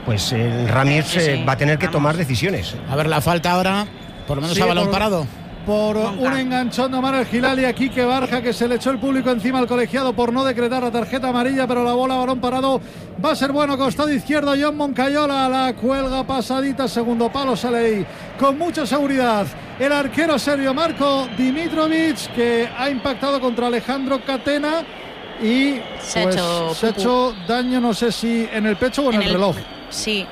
pues el Ramis va a tener que tomar decisiones. A ver, la falta ahora, por lo menos a balón parado. Por un enganchón de Omar El Hilali aquí que Barja, que se le echó el público encima al colegiado por no decretar la tarjeta amarilla, pero la bola, balón parado, va a ser bueno. Costado izquierdo, John Moncayola, la cuelga pasadita, segundo palo, sale ahí con mucha seguridad el arquero serbio Marko Dimitrovic, que ha impactado contra Alejandro Catena y se ha hecho daño, no sé si en el pecho o en el reloj. Sí,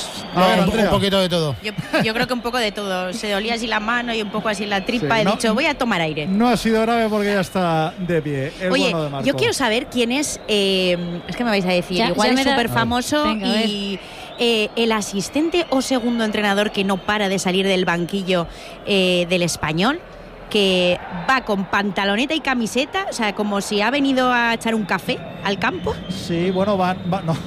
un poquito de todo. Yo creo que un poco de todo. Se dolía así la mano y un poco así la tripa. Sí, he dicho, voy a tomar aire. No ha sido grave porque ya está de pie. Oye, bueno de Marco. Yo quiero saber quién es. Es que me vais a decir. Igual es súper famoso y el asistente o segundo entrenador que no para de salir del banquillo del Español, que va con pantaloneta y camiseta, o sea, como si ha venido a echar un café al campo. Sí, bueno, no.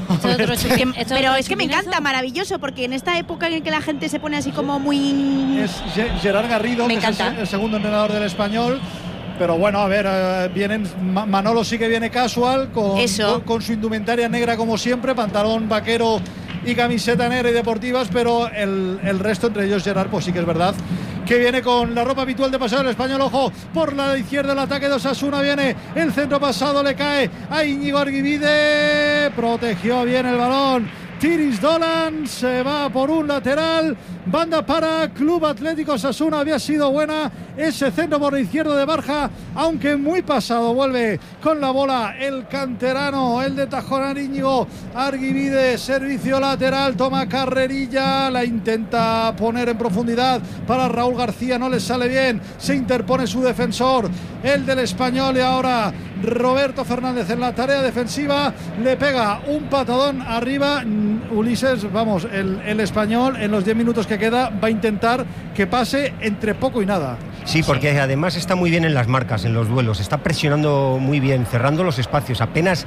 Pero es que me encanta, maravilloso, porque en esta época en que la gente se pone así como muy... Es Gerard Garrido, me que encanta. es el segundo entrenador del Español. Pero bueno, a ver, Manolo sí que viene casual, con su indumentaria negra como siempre, pantalón vaquero y camiseta negra y deportivas, pero el resto, entre ellos Gerard, pues sí que es verdad que viene con la ropa habitual de pasado el Español. Ojo, por la izquierda el ataque de Osasuna, viene el centro pasado, le cae a Íñigo Arguibide, protegió bien el balón Tiris Dolan, se va por un lateral, banda para Club Atlético Osasuna. Había sido buena ese centro por la izquierda de Barja, aunque muy pasado. Vuelve con la bola el canterano, el de Tajonar, Íñigo Arguibide, servicio lateral, toma carrerilla, la intenta poner en profundidad para Raúl García, no le sale bien, se interpone su defensor, el del Español, y ahora Roberto Fernández en la tarea defensiva, le pega un patadón arriba. Ulises, vamos, el Español en los 10 minutos que queda va a intentar que pase entre poco y nada. Sí, porque además está muy bien en las marcas, en los duelos, está presionando muy bien, cerrando los espacios, apenas,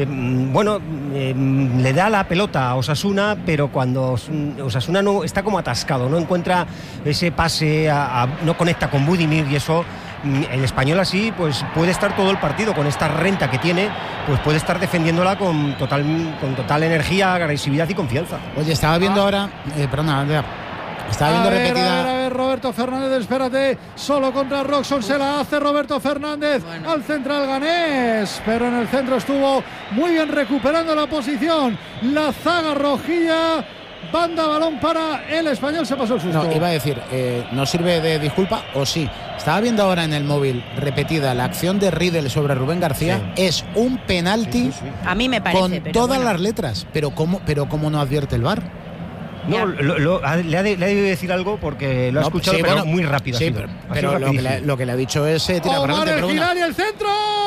le da la pelota a Osasuna, pero cuando Osasuna no está como atascado, no encuentra ese pase, no conecta con Budimir, y eso el Español así pues puede estar todo el partido con esta renta que tiene, pues puede estar defendiéndola con total energía, agresividad y confianza. Oye, estaba viendo ahora, perdona, Andrea, estaba viendo repetida. A ver, Roberto Fernández, espérate, solo contra Roxon, se la hace Roberto Fernández al central ganés, pero en el centro estuvo muy bien recuperando la posición la zaga rojilla. Banda, balón para el Español, se pasó el susto. No, iba a decir, ¿no sirve de disculpa o sí? Estaba viendo ahora en el móvil repetida la acción de Riedel sobre Rubén García. Sí. Es un penalti, sí. A mí me parece, con todas las letras, pero ¿cómo no advierte el VAR? No, le ha debido decir algo porque lo ha escuchado, sí, pero muy rápido. Sí, pero lo que le ha dicho es tirar para adelante. Omar El Hilali, el centro.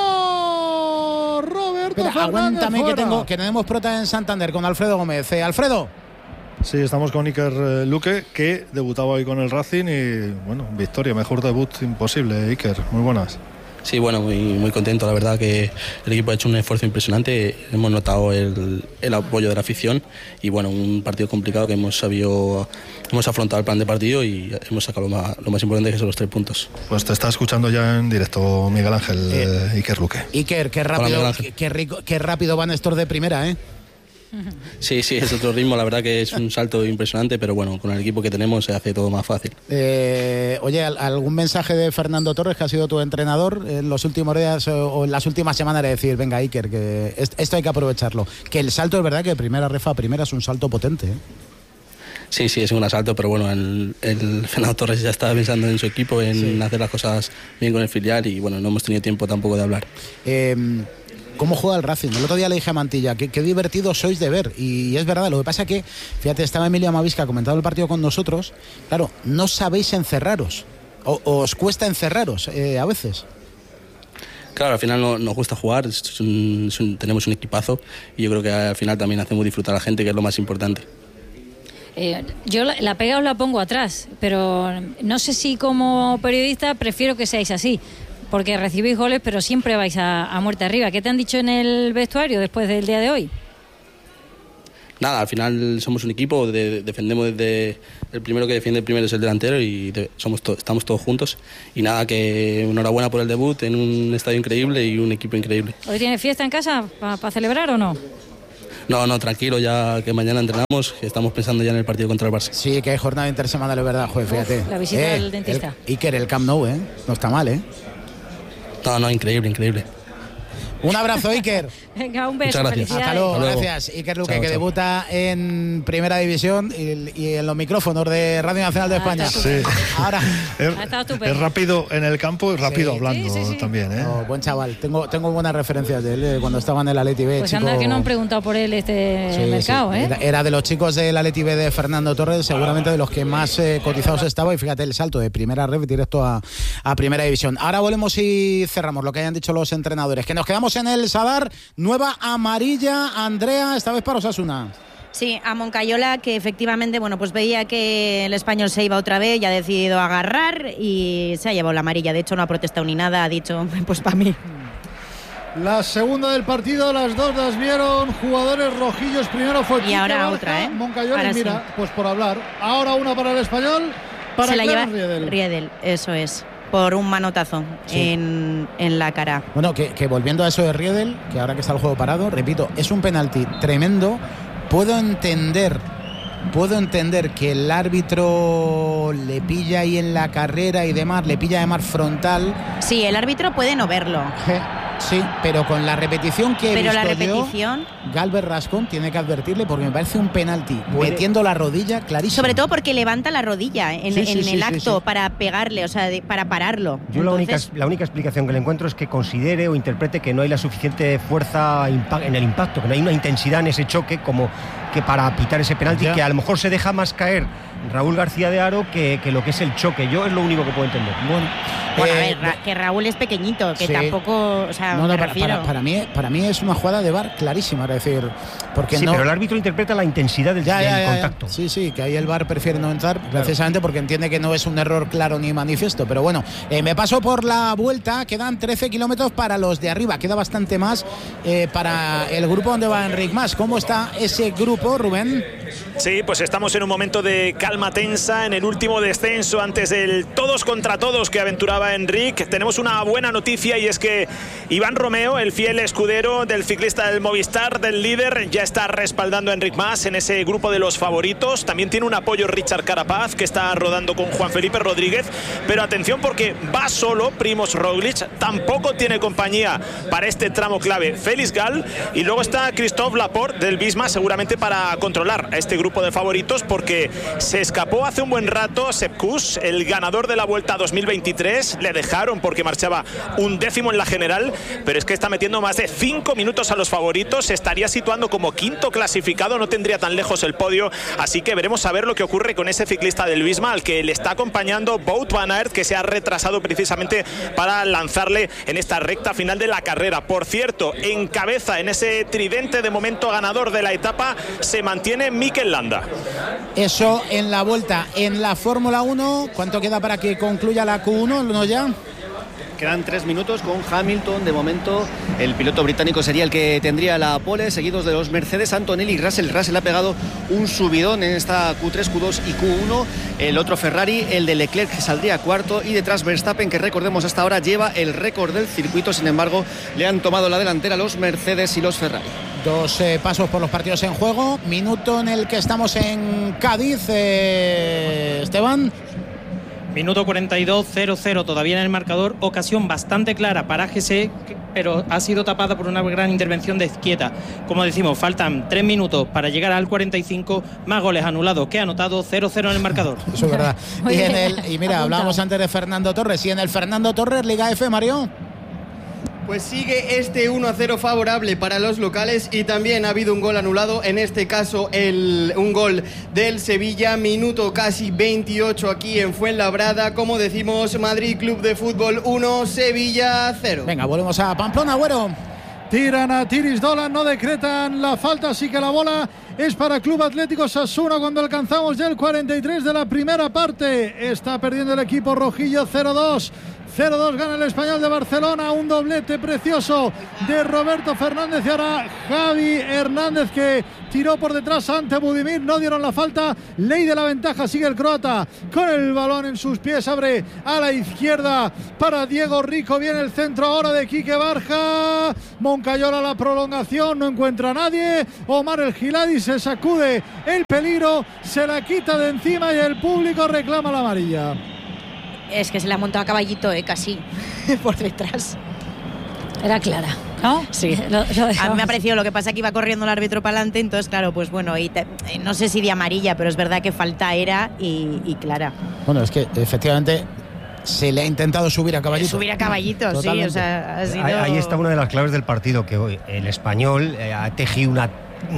Roberto Fernández, aguántame que tenemos prota en Santander con Alfredo Gómez. Alfredo. Sí, estamos con Iker Luque, que debutaba hoy con el Racing y, bueno, victoria, mejor debut imposible. Iker, muy buenas. Sí, bueno, muy contento, la verdad que el equipo ha hecho un esfuerzo impresionante, hemos notado el apoyo de la afición y bueno, un partido complicado que hemos afrontado el plan de partido y hemos sacado lo más importante, que son los 3 puntos. Pues te está escuchando ya en directo Miguel Ángel, Iker Luque. Iker, qué rápido, Hola, qué rápido va Néstor de primera, ¿eh? Sí, es otro ritmo, la verdad que es un salto impresionante, pero bueno, con el equipo que tenemos se hace todo más fácil. Oye, ¿algún mensaje de Fernando Torres, que ha sido tu entrenador en los últimos días o en las últimas semanas, de decir, venga Iker, que esto hay que aprovecharlo? Que el salto es verdad que primera refa a primera es un salto potente, ¿eh? Sí, es un asalto, pero bueno, el Fernando Torres ya estaba pensando en su equipo, en hacer las cosas bien con el filial y bueno, no hemos tenido tiempo tampoco de hablar. ¿Cómo juega el Racing? El otro día le dije a Mantilla, qué divertidos sois de ver. Y es verdad, lo que pasa es que, fíjate, estaba Emilio Amavisca comentando el partido con nosotros. Claro, no sabéis encerraros. O os cuesta encerraros a veces. Claro, al final nos gusta jugar, tenemos un equipazo y yo creo que al final también hacemos disfrutar a la gente, que es lo más importante. Yo la pega os la pongo atrás, pero no sé si como periodista prefiero que seáis así. Porque recibís goles, pero siempre vais a muerte arriba. ¿Qué te han dicho en el vestuario después del día de hoy? Nada, al final somos un equipo, defendemos desde el primero que defiende el primero es el delantero y estamos todos juntos. Y nada, que enhorabuena por el debut en un estadio increíble y un equipo increíble. ¿Hoy tienes fiesta en casa para celebrar o no? No, tranquilo, ya que mañana entrenamos, que estamos pensando ya en el partido contra el Barça. Sí, que hay jornada intersemanal, es verdad, joder, fíjate. La visita del dentista. Iker, el Camp Nou, no está mal, No, increíble. Un abrazo, Iker. Venga, un beso. Muchas gracias. Hasta luego, gracias. Iker Luque, que debuta en Primera División y en los micrófonos de Radio Nacional de España. Sí. Ahora es rápido en el campo y rápido hablando también. No, buen chaval. Tengo buenas referencias de él cuando estaba en el Atleti B. Pues anda que no han preguntado por él mercado, Era de los chicos del Atleti B de Fernando Torres, seguramente de los que más cotizados estaba, y fíjate el salto de Primera Ref directo a Primera División. Ahora volvemos y cerramos lo que hayan dicho los entrenadores, que nos quedamos en el Sadar. Nueva amarilla, Andrea, esta vez para Osasuna. Sí, a Moncayola, que efectivamente, pues veía que el Español se iba otra vez y ha decidido agarrar y se ha llevado la amarilla. De hecho, no ha protestado ni nada, ha dicho, pues para mí. La segunda del partido, las dos las vieron jugadores rojillos. Primero fue y ahora Barca, otra, Moncayola, ahora y mira, pues por hablar. Ahora una para el Español, para se la lleva Riedel. Riedel, eso es. Por un manotazo en la cara. Bueno, que volviendo a eso de Riedel, que ahora que está el juego parado, repito, es un penalti tremendo. Puedo entender que el árbitro le pilla ahí en la carrera y demás, le pilla además frontal. Sí, el árbitro puede no verlo. Sí, pero con la repetición que he visto la repetición... Galvez Rascón tiene que advertirle, porque me parece un penalti metiendo la rodilla clarísimo. Sobre todo porque levanta la rodilla en el acto para pegarle, o sea, para pararlo. Yo la única explicación que le encuentro es que considere o interprete que no hay la suficiente fuerza en el impacto, que no hay una intensidad en ese choque como que para pitar ese penalti, que a lo mejor se deja más caer Raúl García de Haro que lo que es el choque. Yo es lo único que puedo entender. Bueno, a ver, que Raúl es pequeñito, que tampoco, o sea, para mí es una jugada de VAR clarísima, es decir, porque pero el árbitro interpreta la intensidad del contacto. Sí, que ahí el VAR prefiere no entrar, precisamente porque entiende que no es un error claro ni manifiesto. Pero bueno, me paso por la vuelta, quedan 13 kilómetros para los de arriba, queda bastante más para el grupo donde va Enric Mas. ¿Cómo está ese grupo, Rubén? Sí, pues estamos en un momento de calma tensa en el último descenso antes del todos contra todos que aventuraba Enric. Tenemos una buena noticia, y es que Iván Romeo, el fiel escudero del ciclista del Movistar, del líder, ya está respaldando a Enric Mas en ese grupo de los favoritos. También tiene un apoyo Richard Carapaz, que está rodando con Juan Felipe Rodríguez, pero atención porque va solo Primož Roglič, tampoco tiene compañía para este tramo clave Félix Gall, y luego está Christophe Laporte del Visma, seguramente para controlar a este grupo de favoritos, porque se escapó hace un buen rato Sepp Kuss, el ganador de la Vuelta 2023. Le dejaron porque marchaba 11º en la general, pero es que está metiendo más de 5 minutos a los favoritos. Se estaría situando como quinto clasificado, no tendría tan lejos el podio, así que veremos a ver lo que ocurre con ese ciclista del Visma, al que le está acompañando Wout van Aert, que se ha retrasado precisamente para lanzarle en esta recta final de la carrera. Por cierto, en cabeza en ese tridente de momento ganador de la etapa se mantiene Mikel Landa. Eso en la vuelta. En la Fórmula 1, ¿cuánto queda para que concluya la Q1? ¿No ya? Quedan 3 minutos con Hamilton. De momento el piloto británico sería el que tendría la pole, seguidos de los Mercedes, Antonelli y Russell. Russell ha pegado un subidón en esta Q3, Q2 y Q1. El otro Ferrari, el de Leclerc, que saldría cuarto, y detrás Verstappen, que recordemos hasta ahora lleva el récord del circuito. Sin embargo, le han tomado la delantera los Mercedes y los Ferrari. 2 pasos por los partidos en juego. Minuto en el que estamos en Cádiz, Esteban. Minuto 42, 0-0 todavía en el marcador. Ocasión bastante clara para GC, pero ha sido tapada por una gran intervención de Izquieta. Como decimos, faltan 3 minutos para llegar al 45. Más goles anulados que anotado. 0-0 en el marcador. Eso es verdad. Y mira, hablábamos antes de Fernando Torres. Y en el Fernando Torres, Liga F, Mario. Pues sigue este 1-0 favorable para los locales, y también ha habido un gol anulado, en este caso un gol del Sevilla, minuto casi 28 aquí en Fuenlabrada. Como decimos, Madrid Club de Fútbol 1, Sevilla 0. Venga, volvemos a Pamplona, Agüero. Tiran a Tiris Dolan, no decretan la falta, así que la bola es para Club Atlético Osasuna cuando alcanzamos ya el 43 de la primera parte. Está perdiendo el equipo rojillo 0-2. 0-2 gana el Español de Barcelona, un doblete precioso de Roberto Fernández, y ahora Javi Hernández, que tiró por detrás ante Budimir, no dieron la falta, ley de la ventaja, sigue el croata con el balón en sus pies, abre a la izquierda para Diego Rico, viene el centro ahora de Quique Barja, Moncayola la prolongación, no encuentra a nadie, Omar El Giladi se sacude el peligro, se la quita de encima y el público reclama la amarilla. Es que se le ha montado a caballito, casi por detrás. Era clara, ¿no? Sí. A mí me ha parecido, lo que pasa que iba corriendo el árbitro para adelante, entonces claro, pues bueno, no sé si de amarilla, pero es verdad que falta era y clara. Bueno, es que efectivamente se le ha intentado subir a caballito. Subir a caballito, totalmente. Sí, o sea, ha sido... Ahí está una de las claves del partido, que hoy el Español ha tejido una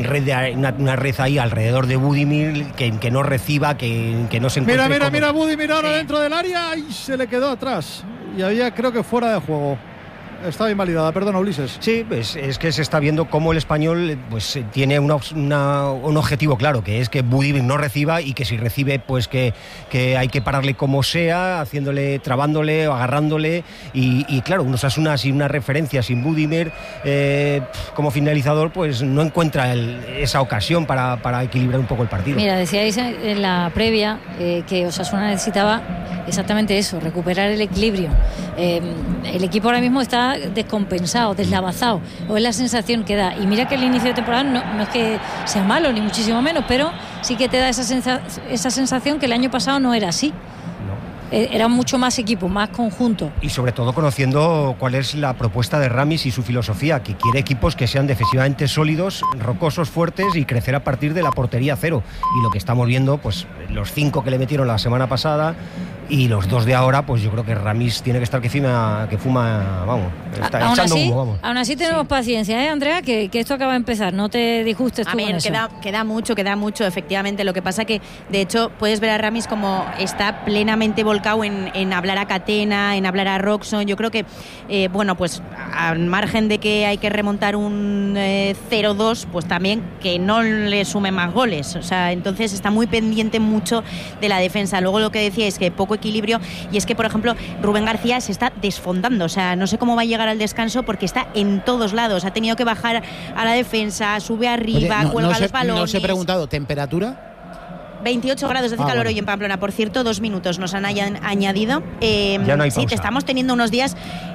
red ahí alrededor de Budimir que no reciba, que no se encuentre. Mira Budimir ahora dentro del área y se le quedó atrás y había, creo que fuera de juego. Estaba invalidada, perdona Ulises. Sí, pues es que se está viendo cómo el Español pues tiene un objetivo claro, que es que Budimir no reciba, y que si recibe pues que hay que pararle como sea, haciéndole, trabándole o agarrándole, y claro, un Osasuna sin una referencia, sin Budimir como finalizador, pues no encuentra esa ocasión para equilibrar un poco el partido. Mira, decíais en la previa que Osasuna necesitaba exactamente eso, recuperar el equilibrio. El equipo ahora mismo está descompensado, deslavazado, o es la sensación que da, y mira que el inicio de temporada no es que sea malo ni muchísimo menos, pero sí que te da esa sensación que el año pasado no era así. Era mucho más equipo, más conjunto. Y sobre todo conociendo cuál es la propuesta de Ramis y su filosofía, que quiere equipos que sean defensivamente sólidos, rocosos, fuertes y crecer a partir de la portería cero. Y lo que estamos viendo, pues los 5 que le metieron la semana pasada y los 2 de ahora, pues yo creo que Ramis tiene que estar que fuma, vamos, está echando humo, vamos. Aún así tenemos paciencia, Andrea, que esto acaba de empezar, no te disgustes tú. A ver, queda mucho, efectivamente. Lo que pasa que, de hecho, puedes ver a Ramis como está plenamente volcado en hablar a Catena, en hablar a Roxon. Yo creo que, bueno, pues al margen de que hay que remontar un 0-2, pues también que no le sume más goles. O sea, entonces está muy pendiente mucho de la defensa. Luego lo que decía es que poco equilibrio, y es que, por ejemplo, Rubén García se está desfondando. O sea, no sé cómo va a llegar al descanso porque está en todos lados. Ha tenido que bajar a la defensa, sube arriba, cuelga los balones. No os he preguntado, ¿temperatura? 28 grados de calor bueno. Hoy en Pamplona. Por cierto, 2 minutos nos han añadido. Ya no hay pausa. Sí, estamos teniendo unos días.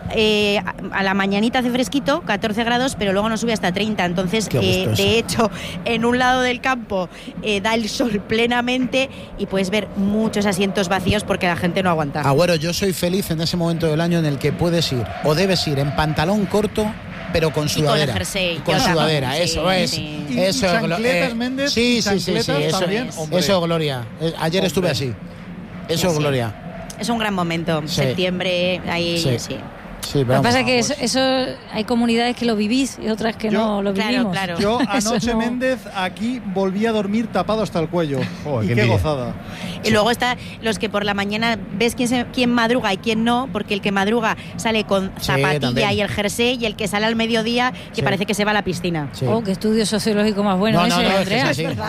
A la mañanita hace fresquito, 14 grados, pero luego nos sube hasta 30. Entonces, de hecho, en un lado del campo da el sol plenamente y puedes ver muchos asientos vacíos porque la gente no aguanta. Agüero, yo soy feliz en ese momento del año en el que puedes ir o debes ir en pantalón corto, pero con sudadera. Y con el jersey. Con sudadera, eso es. Sí. Eso es chancletas, Méndez. Sí. También, eso, Gloria. Ayer estuve así. Eso, sí. Gloria. Es un gran momento. Sí. Septiembre, ahí sí. Sí, lo que pasa es que eso hay comunidades que lo vivís y otras que no lo vivimos. Claro. Yo anoche, Méndez, aquí volví a dormir tapado hasta el cuello. Y qué gozada. Y luego está los que por la mañana ves quién madruga y quién no, porque el que madruga sale con zapatilla y el jersey, y el que sale al mediodía que parece que se va a la piscina. Sí. Oh, qué estudio sociológico más bueno ese, Andrea.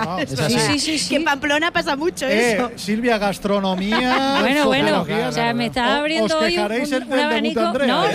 Sí. Que en Pamplona pasa mucho eso. Silvia, gastronomía. Bueno. O sea, me está abriendo hoy un abanico.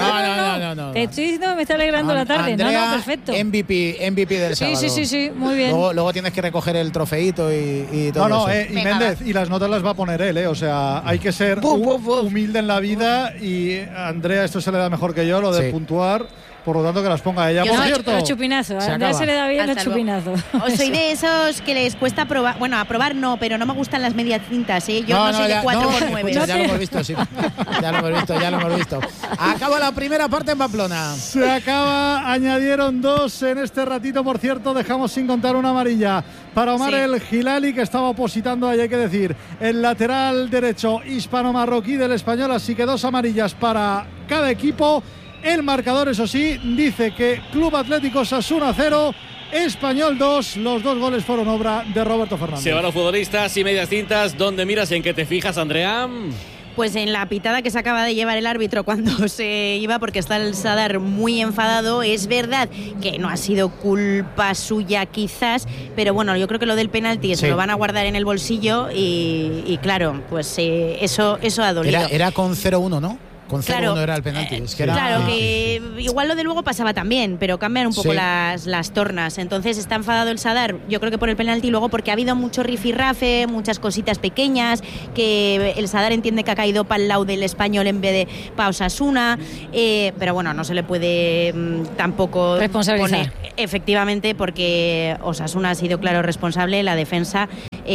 No. Te estoy diciendo que me está alegrando la tarde. Andrea, no, perfecto. MVP del sábado. Sí, muy bien. Luego tienes que recoger el trofeito y todo eso. Y Méndez, y las notas las va a poner él, o sea, hay que ser humilde en la vida, y a Andrea esto se le da mejor que yo, lo de puntuar. Por lo tanto, que las ponga ella. Por cierto, los chupinazos. A Andrea se le da bien los chupinazos. Soy de esos que les cuesta probar. Bueno, a probar no, pero no me gustan las medias cintas. Yo no soy de 4x9. Ya lo hemos visto, sí. Ya lo hemos visto. Acaba la primera parte en Pamplona. Se acaba. Añadieron 2 en este ratito. Por cierto, dejamos sin contar una amarilla para Omar El Gilali, que estaba opositando ahí, hay que decir, el lateral derecho hispano-marroquí del Español. Así que 2 amarillas para cada equipo. El marcador, eso sí, dice que Club Atlético Osasuna 0, Español 2. Los 2 goles fueron obra de Roberto Fernández. Se van los futbolistas y medias tintas. ¿Dónde miras y en qué te fijas, Andrea? Pues en la pitada que se acaba de llevar el árbitro cuando se iba, porque está el Sadar muy enfadado. Es verdad que no ha sido culpa suya quizás, pero bueno, yo creo que lo del penalti se lo van a guardar en el bolsillo y claro, pues eso ha dolido. Era con 0-1, ¿no? Con 0-1 era el penalti. Es que claro, que igual lo de luego pasaba también, pero cambian un poco las tornas. Entonces está enfadado el Sadar, yo creo que por el penalti, luego porque ha habido mucho rifirrafe, muchas cositas pequeñas, que el Sadar entiende que ha caído para el lado del Español en vez de para Osasuna, pero bueno, no se le puede tampoco responsabilizar. Efectivamente, porque Osasuna ha sido claro responsable, la defensa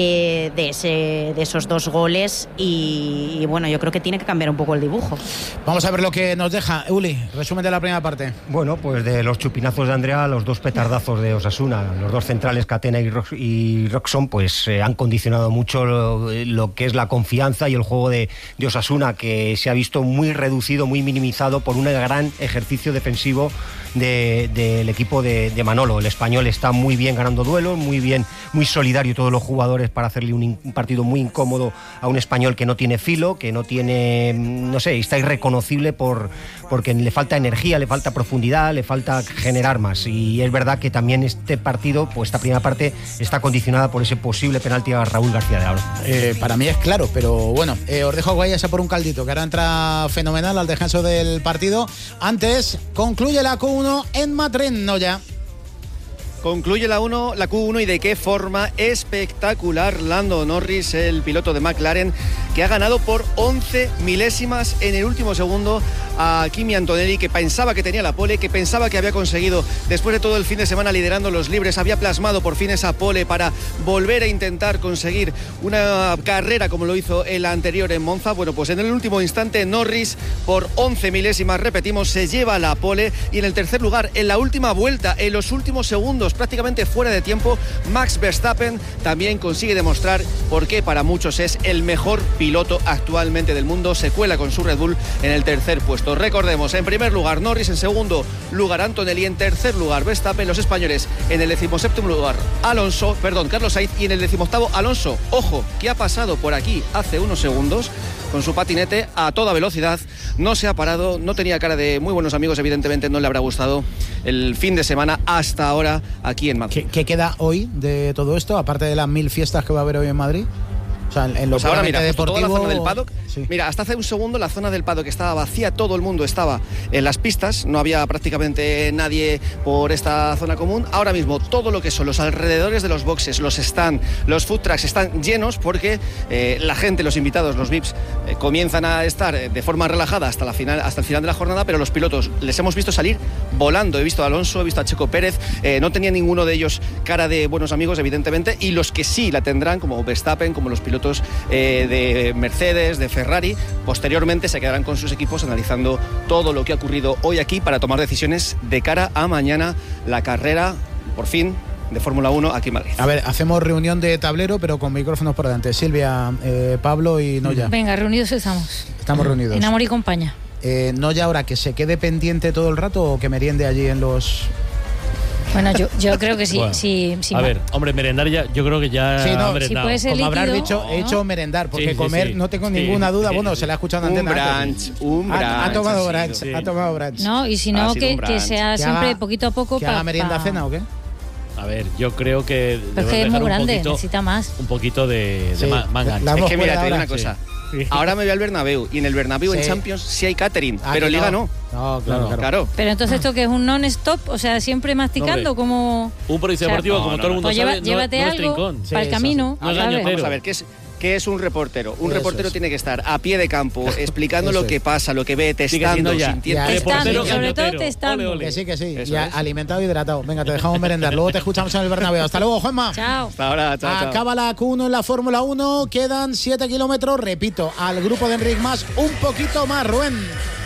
de esos 2 goles y bueno, yo creo que tiene que cambiar un poco el dibujo. Vamos a ver lo que nos deja. Uli, resumen de la primera parte. Bueno, pues de los chupinazos de Andrea, los 2 petardazos de Osasuna, los 2 centrales, Catena y Roxon, pues han condicionado mucho lo que es la confianza y el juego de Osasuna, que se ha visto muy reducido, muy minimizado por un gran ejercicio defensivo del equipo de Manolo. El Español está muy bien ganando duelos, muy bien, muy solidario todos los jugadores para hacerle un partido muy incómodo a un Español que no tiene filo, que no tiene, no sé, está irreconocible porque le falta energía, le falta profundidad, le falta generar más. Y es verdad que también este partido, pues esta primera parte, está condicionada por ese posible penalti a Raúl García de Aro. Para mí es claro, pero bueno, os dejo que vayáis a por un caldito, que ahora entra fenomenal al descanso del partido. Antes, concluye la Q1 en Madrid-Noya. Concluye la Q1 y de qué forma. Espectacular. Lando Norris, el piloto de McLaren, que ha ganado por 11 milésimas en el último segundo a Kimi Antonelli, que pensaba que tenía la pole, que pensaba que había conseguido, después de todo el fin de semana liderando los libres, había plasmado por fin esa pole para volver a intentar conseguir una carrera como lo hizo el anterior en Monza. Bueno, pues en el último instante Norris, por 11 milésimas, repetimos, se lleva la pole. Y en el tercer lugar, en la última vuelta, en los últimos segundos, prácticamente fuera de tiempo, Max Verstappen también consigue demostrar por qué para muchos es el mejor piloto actualmente del mundo. Se cuela con su Red Bull en el tercer puesto. Recordemos, en primer lugar Norris, en segundo lugar Antonelli, en tercer lugar Verstappen, los españoles en el 17º lugar Carlos Sainz, y en el 18º Alonso. Ojo, que ha pasado por aquí hace unos segundos con su patinete a toda velocidad, no se ha parado, no tenía cara de muy buenos amigos, evidentemente no le habrá gustado el fin de semana hasta ahora aquí en Madrid. ¿Qué queda hoy de todo esto, aparte de las 1000 fiestas que va a haber hoy en Madrid? O sea, en lo pues ahora mira, deportivo, toda la zona del paddock, sí. Mira, hasta hace un segundo la zona del paddock estaba vacía, todo el mundo estaba en las pistas, no había prácticamente nadie por esta zona común. Ahora mismo todo lo que son los alrededores de los boxes, los stands, los food trucks están llenos porque la gente, los invitados, los VIPs, comienzan a estar de forma relajada hasta el final de la jornada, pero los pilotos les hemos visto salir volando. He visto a Alonso, he visto a Checo Pérez, no tenía ninguno de ellos cara de buenos amigos, evidentemente, y los que sí la tendrán, como Verstappen, como los pilotos de Mercedes, de Ferrari, posteriormente se quedarán con sus equipos analizando todo lo que ha ocurrido hoy aquí para tomar decisiones de cara a mañana, la carrera, por fin, de Fórmula 1 aquí en Madrid. A ver, hacemos reunión de tablero, pero con micrófonos por delante. Silvia, Pablo y Noya. Venga, reunidos estamos. Estamos reunidos. En amor y compañía. Noya, ahora que se quede pendiente todo el rato o que meriende allí en los... Bueno, yo creo que sí. Bueno, sí a ver, hombre, merendar ya, yo creo que ya sí, no, merendado. Si puede ser como líquido, habrás dicho, he hecho merendar, porque sí, comer sí. no tengo ninguna duda. Sí, bueno, sí. se le ha escuchado en antena. Un brunch. Ha tomado brunch, Sí. ha tomado brunch. No, y si no, que sea siempre poquito a poco para... ¿Que haga merienda cena o qué? A ver, yo creo que pero es que es muy grande, necesita más. Un poquito de sí, manga. Es que mira, te digo una cosa. Sí. Ahora me voy al Bernabéu y en el Bernabéu en Champions sí hay catering, pero en Liga no. No, claro. Pero entonces esto que es un non-stop, o sea, siempre masticando, no, como... Un periodista deportivo, como todo el mundo pues sabe, llévate no es algo trincón. para el camino. No es ¿sabes? gañotero. Vamos a ver, ¿qué es un reportero? Un reportero tiene que estar a pie de campo, explicando lo que pasa, lo que ve, testando, sintiendo. Testando, sobre todo testando. Ole, ole. Que sí. Y alimentado y hidratado. Venga, te dejamos merendar. Luego te escuchamos en el Bernabéu. Hasta luego, Juanma. Chao. Hasta ahora, chao. Acaba la Q1 en la Fórmula 1. Quedan 7 kilómetros. Repito, al grupo de Enric Mas un poquito más, Rubén.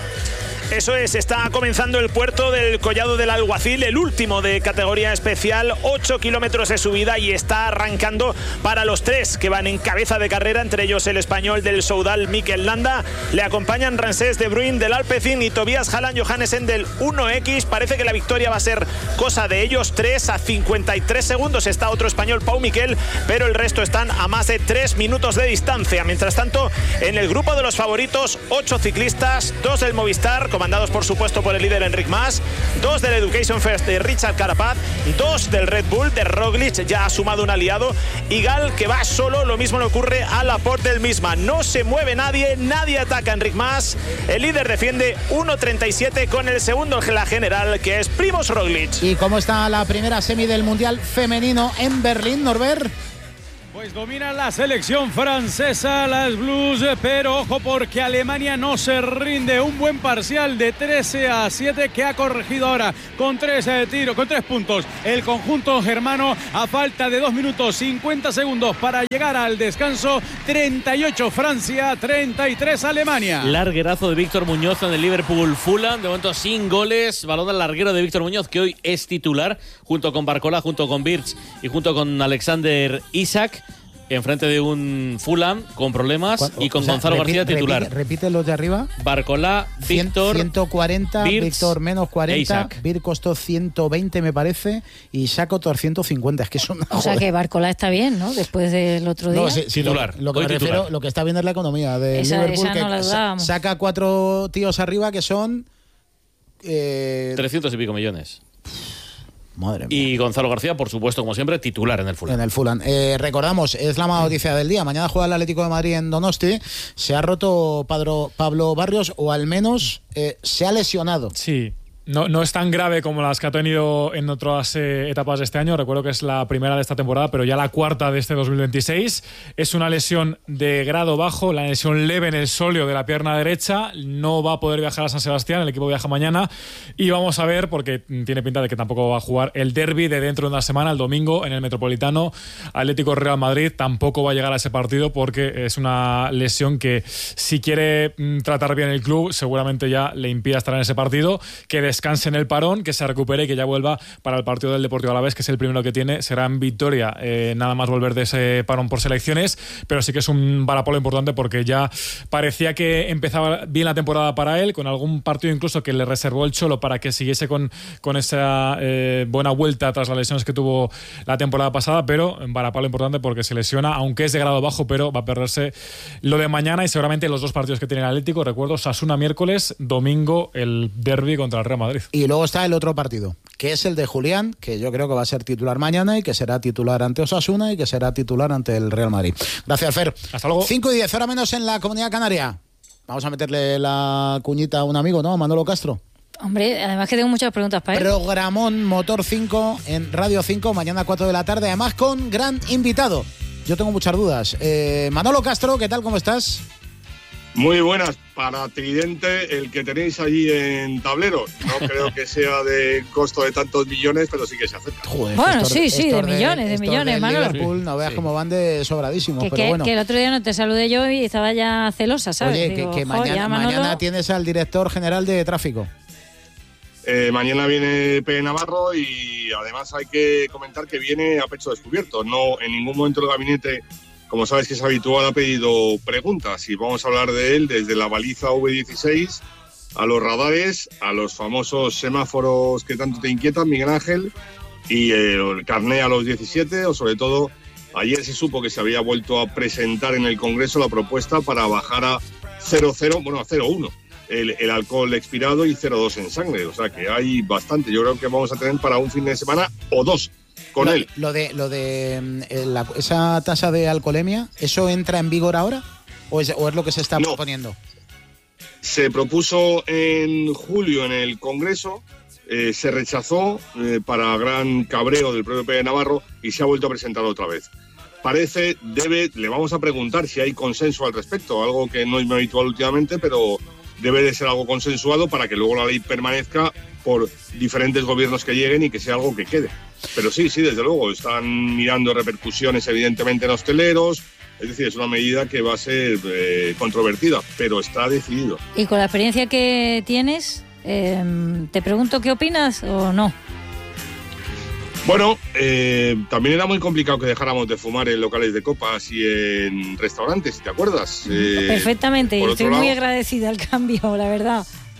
Eso es, está comenzando el puerto del Collado del Alguacil, el último de categoría especial, 8 kilómetros de subida y está arrancando para los 3 que van en cabeza de carrera, entre ellos el español del Soudal, Mikel Landa. Le acompañan Ramsés de Bruyn del Alpecin y Tobias Hallan Johannesen del 1X. Parece que la victoria va a ser cosa de ellos 3. A 53 segundos está otro español, Pau Miquel, pero el resto están a más de 3 minutos de distancia. Mientras tanto, en el grupo de los favoritos, 8 ciclistas, 2 del Movistar, comandados por supuesto por el líder Enric Mas, 2 del Education First de Richard Carapaz, 2 del Red Bull de Roglic, ya ha sumado un aliado, y Gal, que va solo. Lo mismo le ocurre a Laporte del misma. No se mueve nadie ataca a Enric Mas. El líder defiende 1.37 con el segundo en la general, que es Primož Roglic. ¿Y cómo está la primera semi del Mundial femenino en Berlín, Norbert? Pues domina la selección francesa, las Blues, pero ojo porque Alemania no se rinde. Un buen parcial de 13-7 que ha corregido ahora con 3 puntos. El conjunto germano, a falta de 2 minutos 50 segundos para llegar al descanso. 38 Francia, 33 Alemania. Larguerazo de Víctor Muñoz en el Liverpool-Fulham, de momento sin goles. Balón al larguero de Víctor Muñoz, que hoy es titular, junto con Barcola, junto con Birch y junto con Alexander Isak. Enfrente de un Fulham con problemas y con Gonzalo García titular. Repite los de arriba. Barcola, Víctor, 140, Birch, Víctor menos 40, Birch costó 120 me parece y Saco otros 150. Es que es una O sea que Barcola está bien, ¿no? Después del otro día. No, sí, titular. Lo que me refiero, lo que está bien es la economía de Liverpool, esa no que saca 4 tíos arriba que son 300 y pico millones. Madre mía. Y Gonzalo García, por supuesto, como siempre, titular en el Fulham. En el Fulham. Recordamos, es la mala noticia del día. Mañana juega el Atlético de Madrid en Donosti. Se ha roto Pablo Barrios, o al menos se ha lesionado. Sí. No es tan grave como las que ha tenido en otras etapas de este año. Recuerdo que es la primera de esta temporada, pero ya la cuarta de este 2026. Es una lesión de grado bajo, la lesión leve en el sóleo de la pierna derecha. No va a poder viajar a San Sebastián, el equipo viaja mañana. Y vamos a ver, porque tiene pinta de que tampoco va a jugar el derbi de dentro de una semana, el domingo, en el Metropolitano. Atlético Real Madrid tampoco va a llegar a ese partido porque es una lesión que, si quiere tratar bien el club, seguramente ya le impida estar en ese partido. Que descanse en el parón, que se recupere y que ya vuelva para el partido del Deportivo Alavés, que es el primero que tiene. Será en Vitoria, nada más volver de ese parón por selecciones, pero sí que es un varapalo importante porque ya parecía que empezaba bien la temporada para él, con algún partido incluso que le reservó el Cholo para que siguiese con esa buena vuelta tras las lesiones que tuvo la temporada pasada, pero varapalo importante porque se lesiona, aunque es de grado bajo, pero va a perderse lo de mañana y seguramente los 2 partidos que tiene el Atlético. Recuerdo, Osasuna miércoles, domingo el derbi contra el Real Madrid. Y luego está el otro partido, que es el de Julián, que yo creo que va a ser titular mañana y que será titular ante Osasuna y que será titular ante el Real Madrid. Gracias, Fer. Hasta luego. 5:10, hora menos en la Comunidad Canaria. Vamos a meterle la cuñita a un amigo, ¿no? Manolo Castro. Hombre, además que tengo muchas preguntas para él. Programón Motor 5 en Radio 5, mañana 4 de la tarde, además con gran invitado. Yo tengo muchas dudas. Manolo Castro, ¿qué tal? ¿Cómo estás? Muy buenas, para Tridente, el que tenéis allí en Tablero. No creo que sea de costo de tantos millones, pero sí que se acepta. Joder, bueno, sí, de millones, Manolo. Liverpool, no veas cómo van de sobradísimos, que, pero bueno. Que el otro día no te saludé yo y estaba ya celosa, ¿sabes? Oye, digo, que mañana tienes al director general de tráfico. Mañana viene P. Navarro y además hay que comentar que viene a pecho descubierto. No, en ningún momento el gabinete, como sabes que es habitual, ha pedido preguntas y vamos a hablar de él desde la baliza V16 a los radares, a los famosos semáforos que tanto te inquietan, Miguel Ángel, y el carné a los 17, o sobre todo ayer se supo que se había vuelto a presentar en el Congreso la propuesta para bajar a 0,0, bueno, a 0,1 el alcohol expirado y 0,2 en sangre, o sea que hay bastante. Yo creo que vamos a tener para un fin de semana o 2 con él. Esa tasa de alcoholemia, ¿eso entra en vigor ahora? ¿O es lo que se está proponiendo? Se propuso en julio en el Congreso, se rechazó para gran cabreo del propio P. Navarro y se ha vuelto a presentar otra vez. Le vamos a preguntar si hay consenso al respecto, algo que no es muy habitual últimamente, pero debe de ser algo consensuado para que luego la ley permanezca por diferentes gobiernos que lleguen y que sea algo que quede. Pero sí, desde luego, están mirando repercusiones evidentemente en hosteleros, es decir, es una medida que va a ser controvertida, pero está decidido. Y con la experiencia que tienes, te pregunto qué opinas o no. Bueno, también era muy complicado que dejáramos de fumar en locales de copas y en restaurantes, ¿te acuerdas? Perfectamente, y estoy muy agradecida al cambio, la verdad.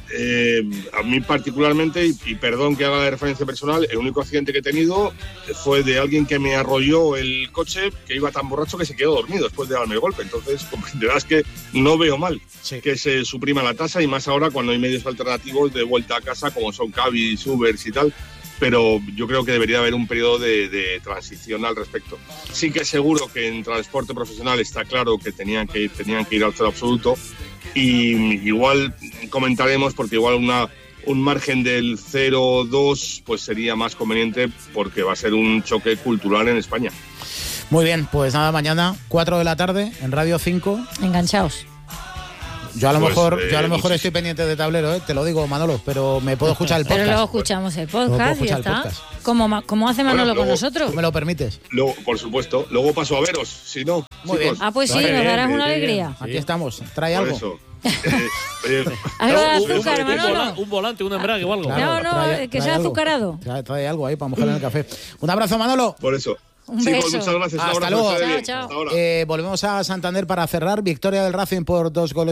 a mí particularmente, y perdón que haga la referencia personal, el único accidente que he tenido fue de alguien que me arrolló el coche, que iba tan borracho que se quedó dormido después de darme el golpe. Entonces, comprenderás que no veo mal que se suprima la tasa, y más ahora cuando hay medios alternativos de vuelta a casa, como son Cabis, Ubers y tal. Pero yo creo que debería haber un periodo de transición al respecto. Sí que seguro que en transporte profesional está claro que tenían que ir al cero absoluto, y igual comentaremos, porque igual un margen del 0,2 pues sería más conveniente, porque va a ser un choque cultural en España. Muy bien, pues nada, mañana 4 de la tarde en Radio 5. Enganchaos. Yo a lo mejor estoy pendiente de tablero, te lo digo, Manolo, pero me puedo escuchar el podcast. Pero luego escuchamos el podcast y ya está. Como hace Manolo con nosotros. ¿Tú me lo permites? Luego, por supuesto. Luego paso a veros, si no. Muy bien. Ah, pues sí, nos darás una alegría. Aquí estamos. Trae algo. Eso. ¿Algo de azúcar, Manolo? Un volante, un embrague o algo. No, que sea azucarado. Trae algo ahí para mojar en el café. Un abrazo, Manolo. Por eso. Un beso. Pues muchas gracias. Hasta luego. Chao. Volvemos a Santander para cerrar. Victoria del Racing por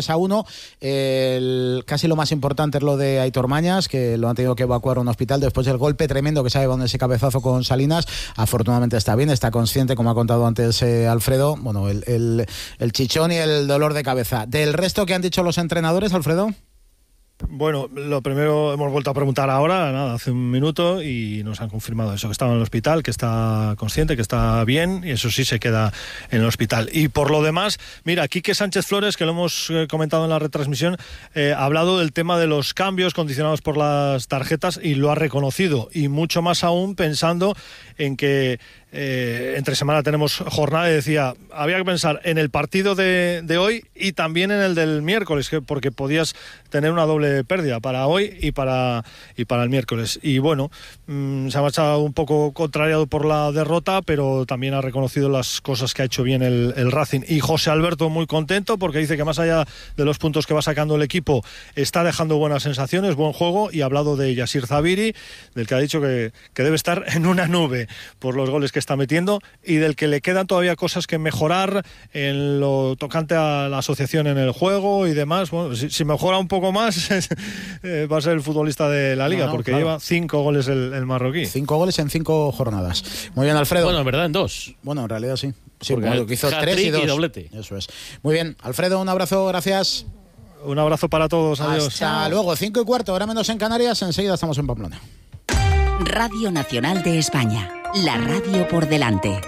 2-1. Casi lo más importante es lo de Aitor Mañas, que lo han tenido que evacuar a un hospital después del golpe tremendo que se ha llevado en ese cabezazo con Salinas. Afortunadamente está bien, está consciente, como ha contado antes Alfredo. Bueno, el chichón y el dolor de cabeza. Del resto que han dicho los entrenadores, Alfredo. Bueno, lo primero hemos vuelto a preguntar ahora, hace un minuto, y nos han confirmado eso, que estaba en el hospital, que está consciente, que está bien, y eso sí, se queda en el hospital. Y por lo demás, mira, Quique Sánchez Flores, que lo hemos comentado en la retransmisión, ha hablado del tema de los cambios condicionados por las tarjetas, y lo ha reconocido, y mucho más aún pensando en que entre semana tenemos jornada, y decía, había que pensar en el partido de hoy y también en el del miércoles, porque podías tener una doble pérdida para hoy y para el miércoles. Y bueno, se ha marchado un poco contrariado por la derrota, pero también ha reconocido las cosas que ha hecho bien el Racing. Y José Alberto muy contento, porque dice que más allá de los puntos que va sacando el equipo, está dejando buenas sensaciones, buen juego, y ha hablado de Yasir Zabiri, del que ha dicho que debe estar en una nube por los goles que está metiendo, y del que le quedan todavía cosas que mejorar en lo tocante a la asociación en el juego y demás. Bueno, si mejora un poco más va a ser el futbolista de la Liga, porque lleva 5 goles el marroquí. 5 goles en 5 jornadas. Muy bien, Alfredo. Bueno, en verdad en 2. Bueno, en realidad sí. Sí, porque bueno, que hizo 3 y 2. Y doblete. Eso es. Muy bien, Alfredo, un abrazo, gracias. Un abrazo para todos, adiós. Hasta luego, 5:15, hora menos en Canarias, enseguida estamos en Pamplona. Radio Nacional de España, la radio por delante.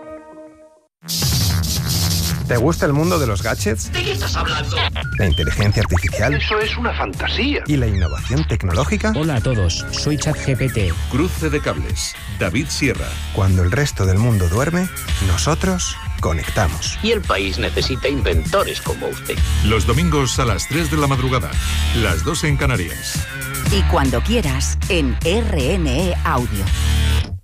¿Te gusta el mundo de los gadgets? ¿De qué estás hablando? ¿La inteligencia artificial? Eso es una fantasía. ¿Y la innovación tecnológica? Hola a todos, soy ChatGPT. Cruce de cables, David Sierra. Cuando el resto del mundo duerme, nosotros conectamos. Y el país necesita inventores como usted. Los domingos a las 3 de la madrugada, las 2 en Canarias. Y cuando quieras, en RNE Audio.